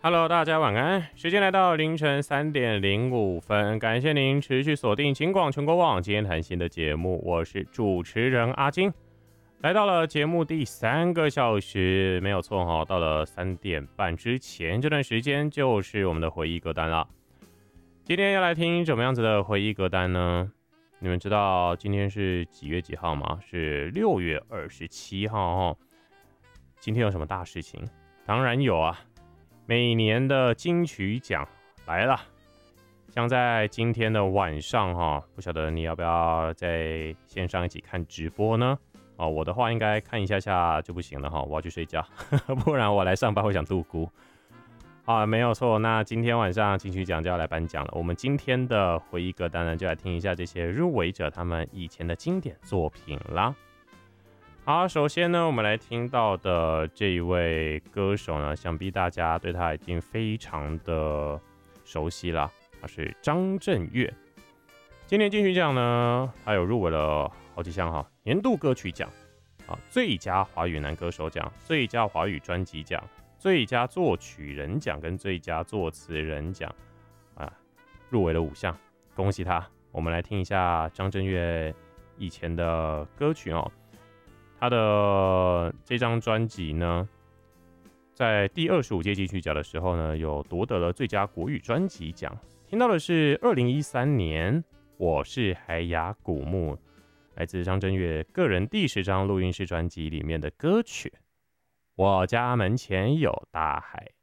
Hello，大家晚安。时间来到凌晨3:05，感谢您持续锁定警广全国网今天谈新的节目，我是主持人阿金。来到了节目第3个小时，没有错哈，到了3点半之前这段时间就是我们的回忆歌单了。今天要来听什么样子的回忆歌单呢？你们知道今天是几月几号吗？是6月27号哦。今天有什么大事情？当然有啊。每年的金曲奖来了，像在今天的晚上哈，不晓得你要不要在线上一起看直播呢？哦，我的话应该看一下下就不行了哈，我要去睡觉，不然我来上班会想度孤。啊，没有错，那今天晚上金曲奖就要来颁奖了。我们今天的回忆歌单呢，就来听一下这些入围者他们以前的经典作品啦。好，首先呢，我们来听到的这一位歌手呢，想必大家对他已经非常的熟悉啦，他是张震岳。今年金曲奖呢，他有入围了好几项哈，年度歌曲奖啊，最佳华语男歌手奖、最佳华语专辑奖、最佳作曲人奖跟最佳作词人奖啊，入围了5项，恭喜他！我们来听一下张震岳以前的歌曲哦。他的这张专辑呢，在第25届金曲奖的时候呢，有夺得了最佳国语专辑奖。听到的是2013年《我是海雅古木》，来自张震岳个人第10张录音室专辑里面的歌曲《我家门前有大海》。